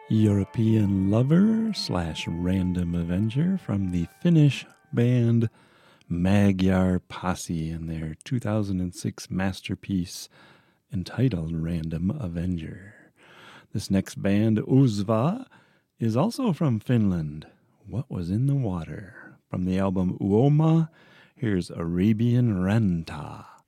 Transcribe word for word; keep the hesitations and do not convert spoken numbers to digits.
European Lover slash Random Avenger from the Finnish band Magyar Posse and their two thousand six masterpiece entitled Random Avenger. This next band, Uzva, is also from Finland. What Was in the Water? From the album Uoma, here's Arabian Ranta.